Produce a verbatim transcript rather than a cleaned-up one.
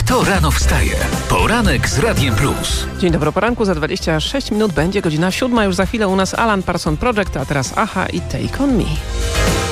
Kto rano wstaje? Poranek z Radiem Plus. Dzień dobry, poranku za dwadzieścia sześć minut będzie godzina siódma. Już za chwilę u nas Alan Parsons Project, a teraz Aha i Take On Me.